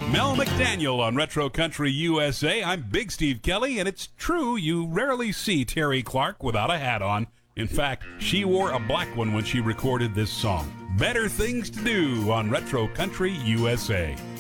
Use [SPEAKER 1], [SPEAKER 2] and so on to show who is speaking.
[SPEAKER 1] Mel McDaniel on Retro Country USA. I'm Big Steve Kelly, and it's true you rarely see Terry Clark without a hat on. In fact, she wore a black one when she recorded this song. Better Things to Do on Retro Country USA.